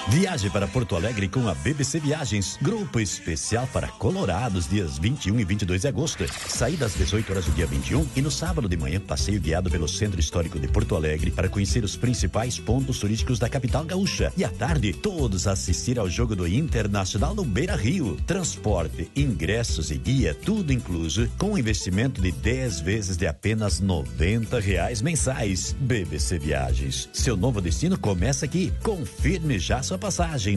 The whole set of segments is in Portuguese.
Viaje para Porto Alegre com a BBC Viagens, grupo especial para colorados, dias 21 e 22 de agosto. Saída às 18 horas do dia 21 e no sábado de manhã, passeio guiado pelo Centro Histórico de Porto Alegre para conhecer os principais pontos turísticos da capital gaúcha. E à tarde, todos assistir ao jogo do Internacional no Beira-Rio. Transporte, ingressos e guia, tudo incluso, com investimento de 10 vezes de apenas R$90 mensais. BBC Viagens, seu novo destino começa aqui. Confirme já sua passagem.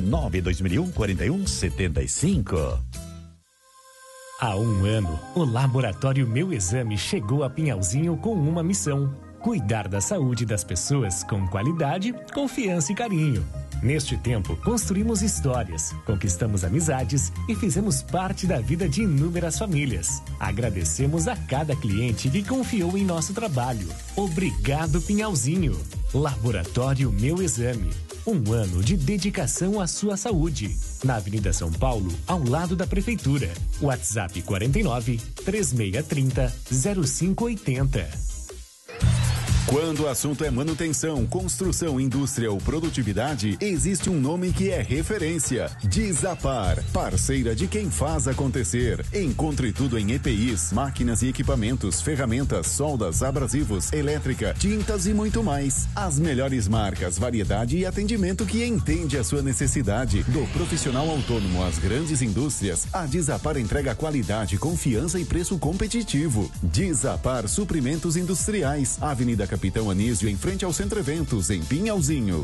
92001-4175. Há um ano, o Laboratório Meu Exame chegou a Pinhalzinho com uma missão: cuidar da saúde das pessoas com qualidade, confiança e carinho. Neste tempo, construímos histórias, conquistamos amizades e fizemos parte da vida de inúmeras famílias. Agradecemos a cada cliente que confiou em nosso trabalho. Obrigado, Pinhalzinho. Laboratório Meu Exame. Um ano de dedicação à sua saúde. Na Avenida São Paulo, ao lado da Prefeitura. WhatsApp 49 3630 0580. Quando o assunto é manutenção, construção, indústria ou produtividade, existe um nome que é referência: Desapar, parceira de quem faz acontecer. Encontre tudo em EPIs, máquinas e equipamentos, ferramentas, soldas, abrasivos, elétrica, tintas e muito mais. As melhores marcas, variedade e atendimento que entende a sua necessidade. Do profissional autônomo às grandes indústrias, a Desapar entrega qualidade, confiança e preço competitivo. Desapar Suprimentos Industriais, Avenida Capitão Anísio, em frente ao Centro Eventos, em Pinhalzinho.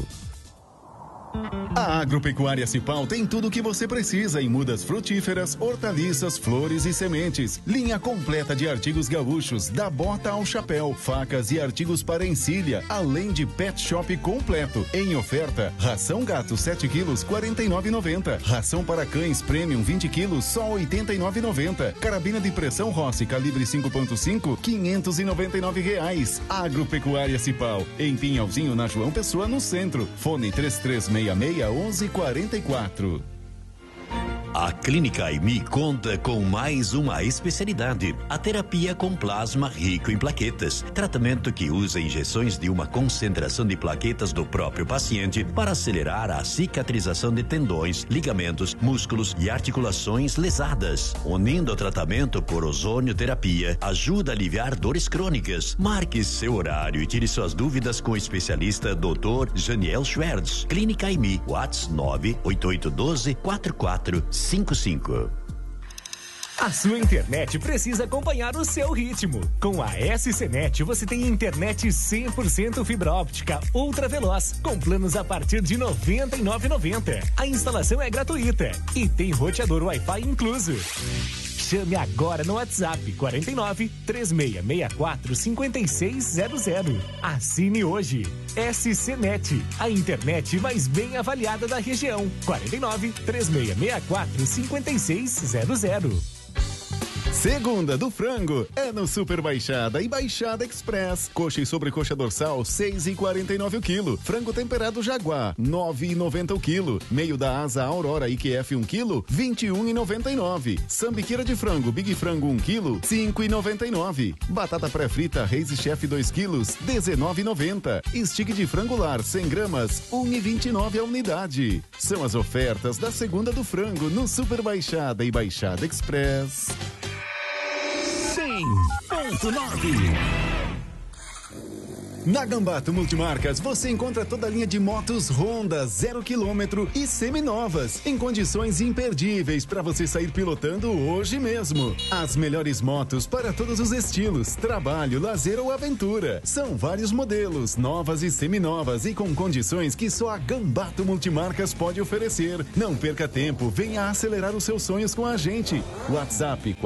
A Agropecuária Cipal tem tudo o que você precisa em mudas frutíferas, hortaliças, flores e sementes. Linha completa de artigos gaúchos, da bota ao chapéu, facas e artigos para encilha, além de pet shop completo. Em oferta, ração gato 7 quilos, R$ 49,90. Ração para cães premium 20 quilos, só R$ 89,90. Carabina de pressão Rossi calibre 5.5, R$ 599. Agropecuária Cipal, em Pinhalzinho, na João Pessoa, no centro. Fone 3366-1144. A Clínica AIMI conta com mais uma especialidade: a terapia com plasma rico em plaquetas. Tratamento que usa injeções de uma concentração de plaquetas do próprio paciente para acelerar a cicatrização de tendões, ligamentos, músculos e articulações lesadas. Unindo o tratamento por ozonioterapia, ajuda a aliviar dores crônicas. Marque seu horário e tire suas dúvidas com o especialista Dr. Janiel Schwertz. Clínica AIMI, WhatsApp 98812-4455. A sua internet precisa acompanhar o seu ritmo. Com a SCNet você tem internet 100% fibra óptica ultra veloz, com planos a partir de R$ 99,90. A instalação é gratuita e tem roteador Wi-Fi incluso. Chame agora no WhatsApp 49 3664 5600. Assine hoje. SCNet, a internet mais bem avaliada da região. 49 3664 5600. Segunda do frango é no Super Baixada e Baixada Express. Coxa e sobrecoxa dorsal, 6,49 o quilo. Frango temperado Jaguar, 9,90 o quilo. Meio da asa Aurora IQF 1 quilo, 21,99. Sambiqueira de frango Big Frango 1 quilo, 5,99. Batata pré-frita Reis Chef 2 quilos, 19,90. Stick de frango lar 100 gramas, 1,29 a unidade. São as ofertas da Segunda do Frango no Super Baixada e Baixada Express. 100.9. Na Gambato Multimarcas você encontra toda a linha de motos Honda 0 km e seminovas em condições imperdíveis para você sair pilotando hoje mesmo. As melhores motos para todos os estilos, trabalho, lazer ou aventura. São vários modelos, novas e seminovas e com condições que só a Gambato Multimarcas pode oferecer. Não perca tempo, venha acelerar os seus sonhos com a gente. WhatsApp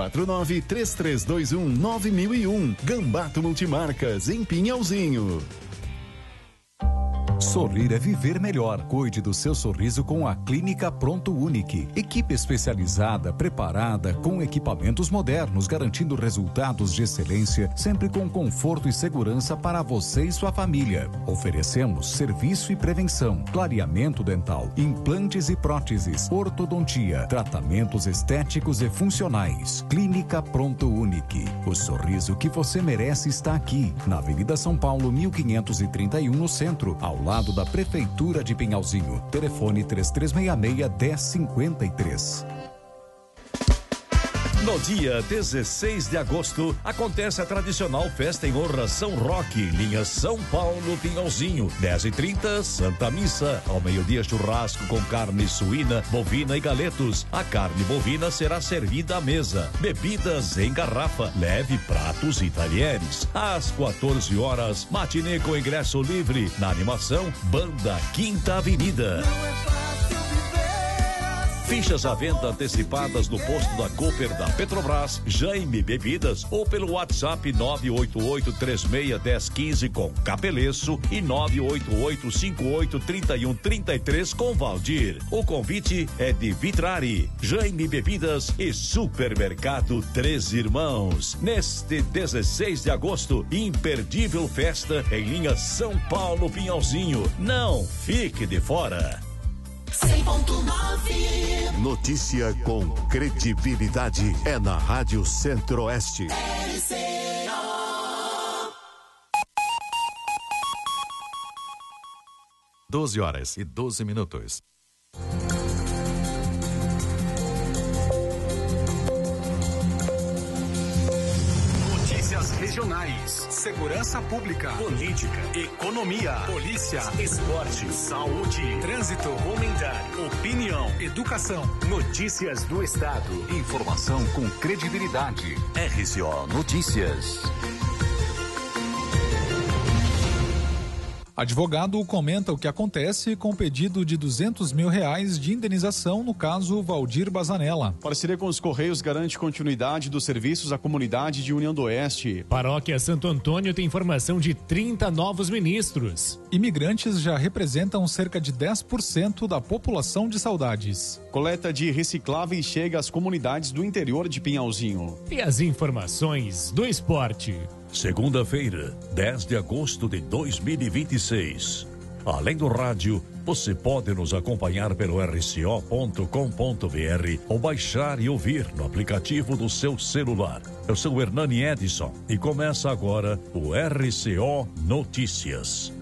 4933219001. Gambato Multimarcas em Pinhalzinho. Sorrir é viver melhor. Cuide do seu sorriso com a Clínica Pronto Unique. Equipe especializada, preparada, com equipamentos modernos, garantindo resultados de excelência, sempre com conforto e segurança para você e sua família. Oferecemos serviço e prevenção, clareamento dental, implantes e próteses, ortodontia, tratamentos estéticos e funcionais. Clínica Pronto Unique. O sorriso que você merece está aqui, na Avenida São Paulo, 1531, no centro, ao lado lado da Prefeitura de Pinhalzinho. Telefone 3366-1053. No dia 16 de agosto, acontece a tradicional festa em honra São Roque, linha São Paulo Pinhalzinho. 10h30, Santa Missa. Ao meio-dia, churrasco com carne suína, bovina e galetos. A carne bovina será servida à mesa. Bebidas em garrafa. Leve pratos e talheres. Às 14 horas, matinê com ingresso livre. Na animação, Banda Quinta Avenida. Fichas à venda antecipadas no posto da Cooper da Petrobras, Jaime Bebidas ou pelo WhatsApp 988-361015 com Capeleço e 988-583133 com Valdir. O convite é de Vitrari, Jaime Bebidas e Supermercado Três Irmãos. Neste 16 de agosto, imperdível festa em linha São Paulo Pinhalzinho. Não fique de fora. 100.9 Notícia com credibilidade é na Rádio Centro-Oeste. 12h12. Notícias regionais, segurança pública, política, economia, polícia, esporte, saúde, trânsito, comentário, opinião, educação, notícias do estado. Informação com credibilidade. RCO Notícias. Advogado comenta o que acontece com o pedido de R$200 mil de indenização no caso Valdir Bazanella. Parceria com os Correios garante continuidade dos serviços à comunidade de União do Oeste. Paróquia Santo Antônio tem formação de 30 novos ministros. Imigrantes já representam cerca de 10% da população de Saudades. Coleta de recicláveis chega às comunidades do interior de Pinhalzinho. E as informações do esporte. Segunda-feira, 10 de agosto de 2026. Além do rádio, você pode nos acompanhar pelo rco.com.br ou baixar e ouvir no aplicativo do seu celular. Eu sou o Hernani Edson e começa agora o RCO Notícias.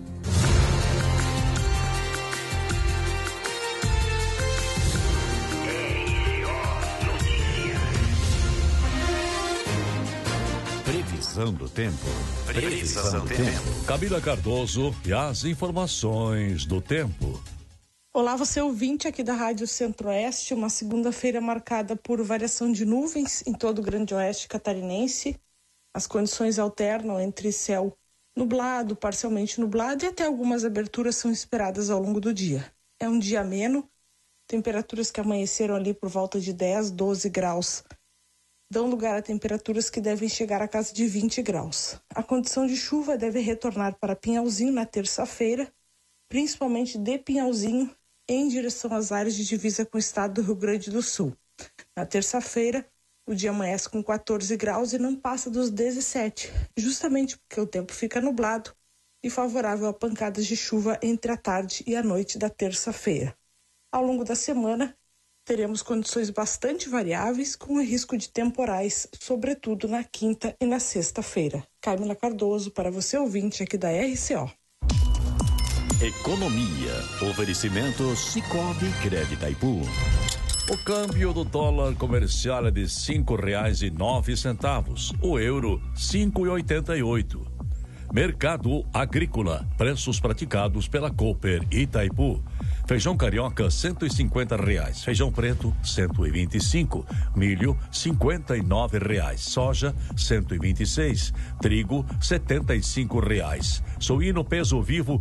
Previsão do tempo. Previsão do tempo. Camila Cardoso e as informações do tempo. Olá, você ouvinte aqui da Rádio Centro-Oeste, uma segunda-feira marcada por variação de nuvens em todo o Grande Oeste catarinense. As condições alternam entre céu nublado, parcialmente nublado e até algumas aberturas são esperadas ao longo do dia. É um dia ameno, temperaturas que amanheceram ali por volta de 10, 12 graus. Dão lugar a temperaturas que devem chegar à casa de 20 graus. A condição de chuva deve retornar para Pinhalzinho na terça-feira, principalmente de Pinhalzinho, em direção às áreas de divisa com o estado do Rio Grande do Sul. Na terça-feira, o dia amanhece com 14 graus e não passa dos 17, justamente porque o tempo fica nublado e favorável a pancadas de chuva entre a tarde e a noite da terça-feira. Ao longo da semana, teremos condições bastante variáveis, com o risco de temporais, sobretudo na quinta e na sexta-feira. Camila Cardoso, para você ouvinte aqui da RCO. Economia. Oferecimento Cicobi Crédito Itaipu. O câmbio do dólar comercial é de R$5,09. O euro, 5,88. Mercado Agrícola. Preços praticados pela Cooper Itaipu. Feijão carioca, R$150. Feijão preto, R$125. Milho, R$59. Soja, R$126. Trigo, R$75. Suíno peso vivo,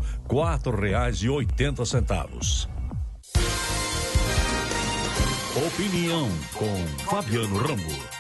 R$4,80. Opinião com Fabiano Ramo.